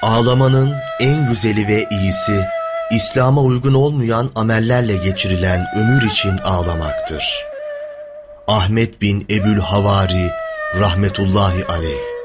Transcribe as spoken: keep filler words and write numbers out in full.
Ağlamanın en güzeli ve iyisi, İslam'a uygun olmayan amellerle geçirilen ömür için ağlamaktır. Ahmet bin Ebül Havari rahmetullahi aleyh.